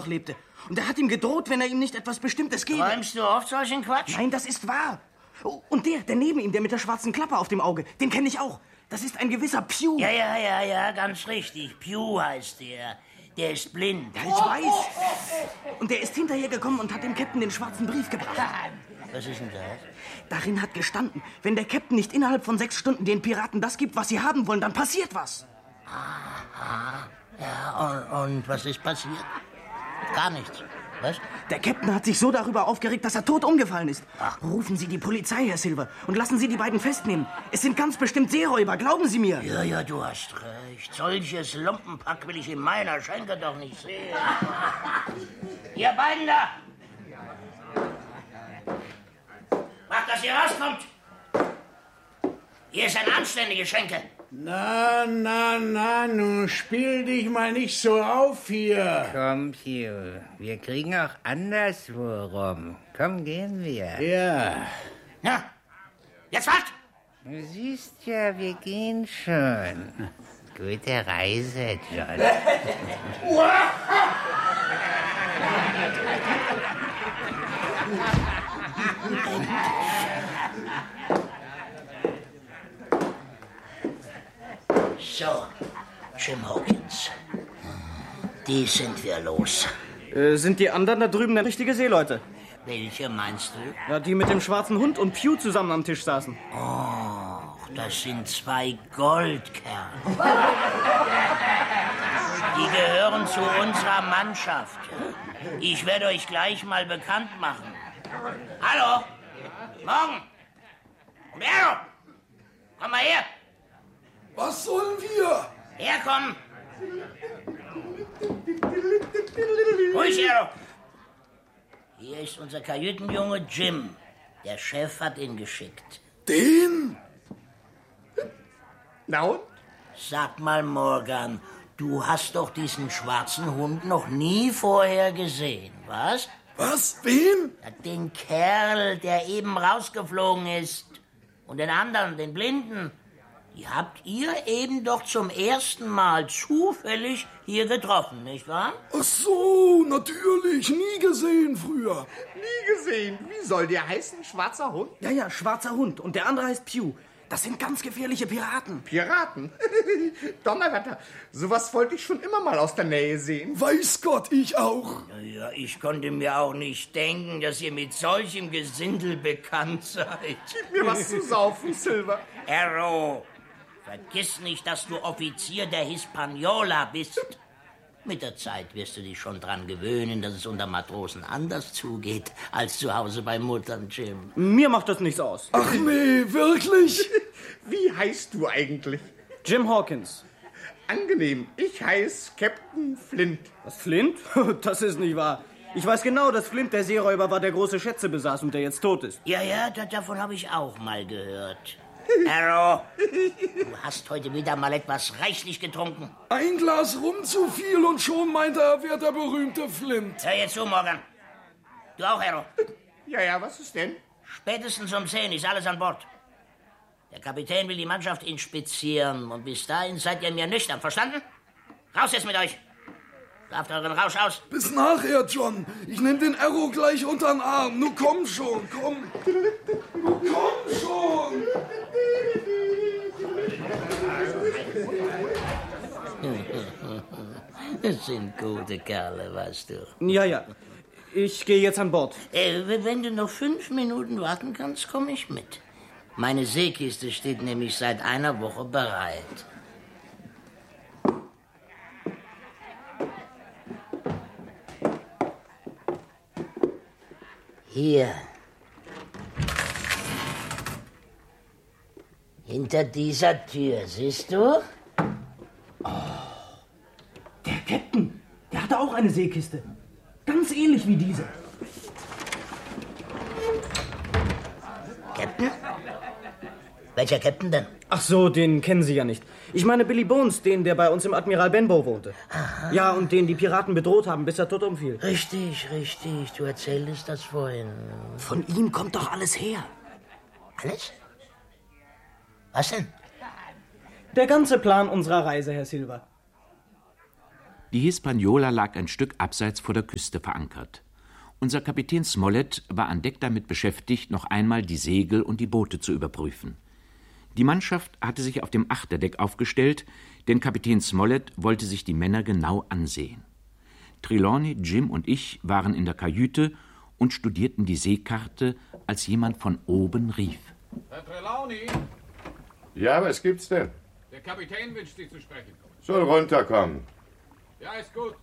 noch lebte. Und er hat ihm gedroht, wenn er ihm nicht etwas Bestimmtes gebe. Träumst du oft solchen Quatsch? Nein, das ist wahr. Oh, und der neben ihm, der mit der schwarzen Klappe auf dem Auge, den kenne ich auch. Das ist ein gewisser Pew. Ja, ganz richtig. Pew heißt der. Der ist blind. Ja, ich weiß. Und der ist hinterher gekommen und hat dem Captain den schwarzen Brief gebracht. Was ist denn das? Darin hat gestanden, wenn der Captain nicht innerhalb von 6 Stunden den Piraten das gibt, was sie haben wollen, dann passiert was. Aha. Ja, und was ist passiert? Gar nichts. Was? Der Captain hat sich so darüber aufgeregt, dass er tot umgefallen ist. Rufen Sie die Polizei, Herr Silver, und lassen Sie die beiden festnehmen. Es sind ganz bestimmt Seeräuber, glauben Sie mir. Ja, du hast recht. Solches Lumpenpack will ich in meiner Schenke doch nicht sehen. Ihr beiden da! Macht, dass ihr rauskommt! Hier ist eine anständige Schenke. Na, nun spiel dich mal nicht so auf hier. Komm, Pew, wir kriegen auch anderswo rum. Komm, gehen wir. Ja. Na, jetzt wart! Du siehst ja, wir gehen schon. Gute Reise, John. So, Jim Hawkins. Die sind wir los. Sind die anderen da drüben denn richtige Seeleute? Welche meinst du? Ja, die mit dem schwarzen Hund und Pew zusammen am Tisch saßen. Oh, das sind 2 Goldkerle. Die gehören zu unserer Mannschaft. Ich werde euch gleich mal bekannt machen. Hallo? Morgen? Romero? Komm mal her. Was sollen wir? Herkommen. Ruhig, Hero. Hier ist unser Kajütenjunge Jim. Der Chef hat ihn geschickt. Den? Na und? Sag mal, Morgan, du hast doch diesen schwarzen Hund noch nie vorher gesehen, was? Was? Wen? Ja, den Kerl, der eben rausgeflogen ist. Und den anderen, den Blinden. Die habt ihr eben doch zum ersten Mal zufällig hier getroffen, nicht wahr? Ach so, natürlich. Nie gesehen früher. Nie gesehen. Wie soll der heißen? Schwarzer Hund? Ja, schwarzer Hund. Und der andere heißt Pew. Das sind ganz gefährliche Piraten. Piraten? Donnerwetter. Sowas wollte ich schon immer mal aus der Nähe sehen. Weiß Gott, ich auch. Ja, ich konnte mir auch nicht denken, dass ihr mit solchem Gesindel bekannt seid. Gib mir was zu saufen, Silver. Arrow, vergiss nicht, dass du Offizier der Hispaniola bist. Mit der Zeit wirst du dich schon dran gewöhnen, dass es unter Matrosen anders zugeht als zu Hause bei Mutter und Jim. Mir macht das nichts aus. Ach nee, wirklich? Wie heißt du eigentlich? Jim Hawkins. Angenehm. Ich heiße Captain Flint. Was, Flint? Das ist nicht wahr. Ich weiß genau, dass Flint der Seeräuber war, der große Schätze besaß und der jetzt tot ist. Ja, davon habe ich auch mal gehört. Arrow, du hast heute wieder mal etwas reichlich getrunken. Ein Glas rum zu viel und schon meint er wäre der berühmte Flint. Hör jetzt zu, Morgan. Du auch, Arrow. Ja, was ist denn? Spätestens um 10 ist alles an Bord. Der Kapitän will die Mannschaft inspizieren und bis dahin seid ihr mir nüchtern, verstanden? Raus jetzt mit euch. Schlaft euren Rausch aus. Bis nachher, John. Ich nehm den Arrow gleich unter den Arm. Nun komm schon, komm. Komm schon. Das sind gute Kerle, weißt du. Ja. Ich gehe jetzt an Bord. Wenn du noch 5 Minuten warten kannst, komme ich mit. Meine Seekiste steht nämlich seit einer Woche bereit. Hier. Hinter dieser Tür, siehst du? Der Captain, der hatte auch eine Seekiste. Ganz ähnlich wie diese. Captain? Welcher Captain denn? Ach so, den kennen Sie ja nicht. Ich meine Billy Bones, den, der bei uns im Admiral Benbow wohnte. Aha. Ja, und den die Piraten bedroht haben, bis er tot umfiel. Richtig. Du erzähltest das vorhin. Von ihm kommt doch alles her. Alles? Was denn? Der ganze Plan unserer Reise, Herr Silver. Die Hispaniola lag ein Stück abseits vor der Küste verankert. Unser Kapitän Smollett war an Deck damit beschäftigt, noch einmal die Segel und die Boote zu überprüfen. Die Mannschaft hatte sich auf dem Achterdeck aufgestellt, denn Kapitän Smollett wollte sich die Männer genau ansehen. Trelawney, Jim und ich waren in der Kajüte und studierten die Seekarte, als jemand von oben rief. Herr Trelawney? Ja, was gibt's denn? Der Kapitän wünscht Sie zu sprechen. Soll runterkommen. Ja, ist gut.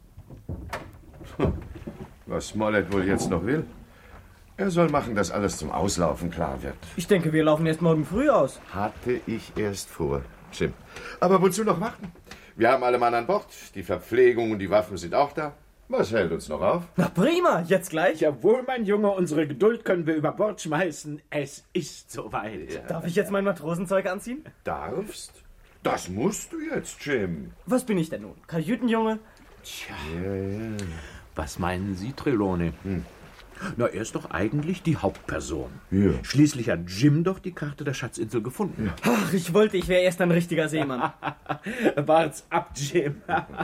Was Smollett wohl jetzt noch will? Er soll machen, dass alles zum Auslaufen klar wird. Ich denke, wir laufen erst morgen früh aus. Hatte ich erst vor, Jim. Aber wozu noch warten? Wir haben alle Mann an Bord. Die Verpflegung und die Waffen sind auch da. Was hält uns noch auf? Na prima, jetzt gleich. Jawohl, mein Junge, unsere Geduld können wir über Bord schmeißen. Es ist soweit. Ja. Darf ich jetzt mein Matrosenzeug anziehen? Darfst? Das musst du jetzt, Jim. Was bin ich denn nun? Kajütenjunge? Tja. Was meinen Sie, Trelawney? Na, er ist doch eigentlich die Hauptperson. Ja. Schließlich hat Jim doch die Karte der Schatzinsel gefunden. Ach, ich wollte, ich wäre erst ein richtiger Seemann. Wart's ab, Jim.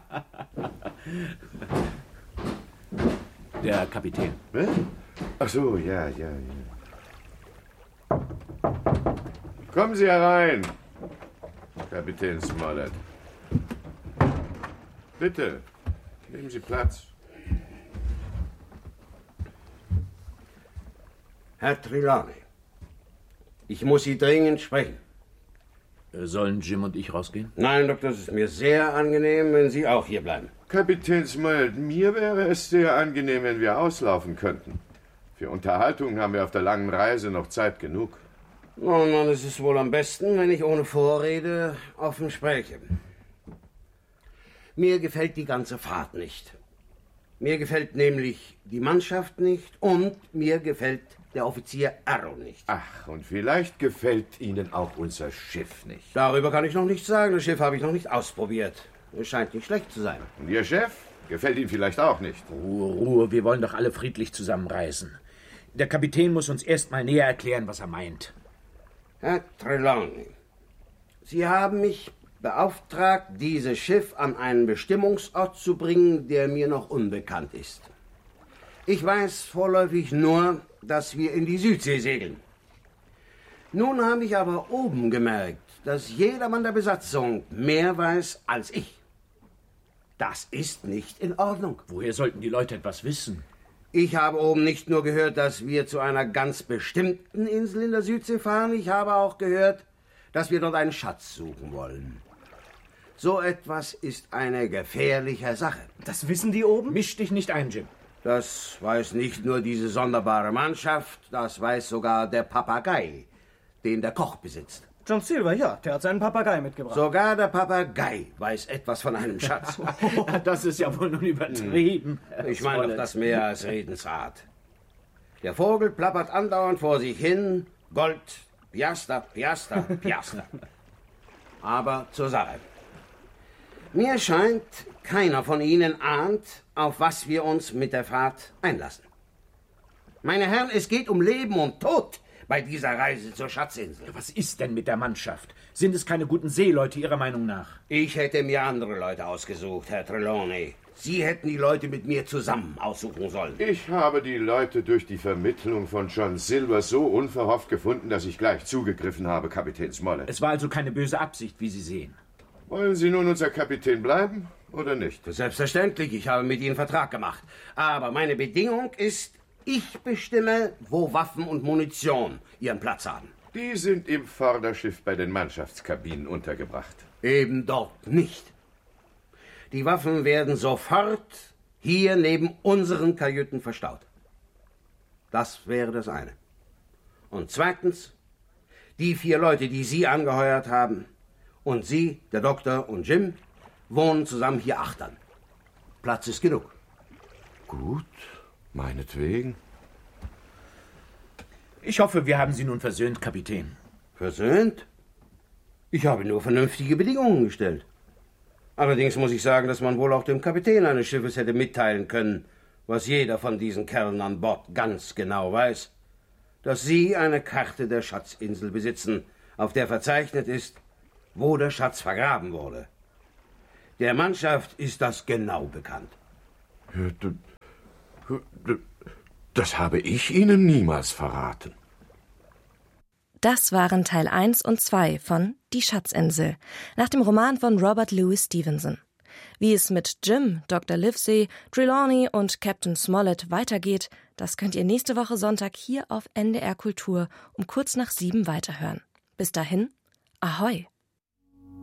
Der Kapitän. Ach so, ja. Kommen Sie herein, Kapitän Smollett. Bitte, nehmen Sie Platz. Herr Trelawney, ich muss Sie dringend sprechen. Sollen Jim und ich rausgehen? Nein, Doktor, es ist mir sehr angenehm, wenn Sie auch hier bleiben. Kapitän Smollett, mir wäre es sehr angenehm, wenn wir auslaufen könnten. Für Unterhaltung haben wir auf der langen Reise noch Zeit genug. Nun, dann ist es wohl am besten, wenn ich ohne Vorrede offen spreche. Mir gefällt die ganze Fahrt nicht. Mir gefällt nämlich die Mannschaft nicht und mir gefällt der Offizier Arrow nicht. Ach, und vielleicht gefällt Ihnen auch unser Schiff nicht. Darüber kann ich noch nichts sagen. Das Schiff habe ich noch nicht ausprobiert. Es scheint nicht schlecht zu sein. Und Ihr Chef? Gefällt Ihnen vielleicht auch nicht. Ruhe, wir wollen doch alle friedlich zusammenreisen. Der Kapitän muss uns erst mal näher erklären, was er meint. Herr Trelawney, Sie haben mich beauftragt, dieses Schiff an einen Bestimmungsort zu bringen, der mir noch unbekannt ist. Ich weiß vorläufig nur, dass wir in die Südsee segeln. Nun habe ich aber oben gemerkt, dass jedermann der Besatzung mehr weiß als ich. Das ist nicht in Ordnung. Woher sollten die Leute etwas wissen? Ich habe oben nicht nur gehört, dass wir zu einer ganz bestimmten Insel in der Südsee fahren, ich habe auch gehört, dass wir dort einen Schatz suchen wollen. So etwas ist eine gefährliche Sache. Das wissen die oben? Misch dich nicht ein, Jim. Das weiß nicht nur diese sonderbare Mannschaft, das weiß sogar der Papagei, den der Koch besitzt. John Silver, ja, der hat seinen Papagei mitgebracht. Sogar der Papagei weiß etwas von einem Schatz. Das ist ja wohl nun übertrieben. Ich meine doch das mehr als redensart. Der Vogel plappert andauernd vor sich hin. Gold, Piaster, Piaster, Piaster. Aber zur Sache. Mir scheint, keiner von Ihnen ahnt, auf was wir uns mit der Fahrt einlassen. Meine Herren, es geht um Leben und Tod bei dieser Reise zur Schatzinsel. Was ist denn mit der Mannschaft? Sind es keine guten Seeleute Ihrer Meinung nach? Ich hätte mir andere Leute ausgesucht, Herr Trelawney. Sie hätten die Leute mit mir zusammen aussuchen sollen. Ich habe die Leute durch die Vermittlung von John Silver so unverhofft gefunden, dass ich gleich zugegriffen habe, Kapitän Smollett. Es war also keine böse Absicht, wie Sie sehen. Wollen Sie nun unser Kapitän bleiben oder nicht? Selbstverständlich, ich habe mit Ihnen Vertrag gemacht. Aber meine Bedingung ist, ich bestimme, wo Waffen und Munition ihren Platz haben. Die sind im Vorderschiff bei den Mannschaftskabinen untergebracht. Eben dort nicht. Die Waffen werden sofort hier neben unseren Kajüten verstaut. Das wäre das eine. Und zweitens, die 4 Leute, die Sie angeheuert haben, und Sie, der Doktor und Jim, wohnen zusammen hier achtern. Platz ist genug. Gut, meinetwegen. Ich hoffe, wir haben Sie nun versöhnt, Kapitän. Versöhnt? Ich habe nur vernünftige Bedingungen gestellt. Allerdings muss ich sagen, dass man wohl auch dem Kapitän eines Schiffes hätte mitteilen können, was jeder von diesen Kerlen an Bord ganz genau weiß, dass Sie eine Karte der Schatzinsel besitzen, auf der verzeichnet ist, wo der Schatz vergraben wurde. Der Mannschaft ist das genau bekannt. Das habe ich Ihnen niemals verraten. Das waren Teil 1 und 2 von Die Schatzinsel, nach dem Roman von Robert Louis Stevenson. Wie es mit Jim, Dr. Livesey, Trelawney und Captain Smollett weitergeht, das könnt ihr nächste Woche Sonntag hier auf NDR Kultur um kurz nach 7 weiterhören. Bis dahin, Ahoi!